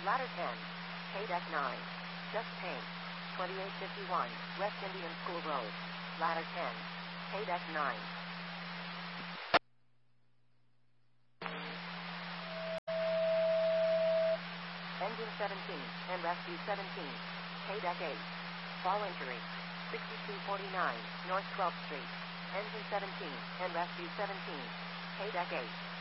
Ladder 10. K-Deck 9. Just Paint. 2851 West Indian School Road. Ladder 10. K-Deck 9. Engine 17 and Rescue 17. K-Deck 8. Fall injury. 6249 North 12th Street. Engine 17 and Rescue 17. K-Deck 8.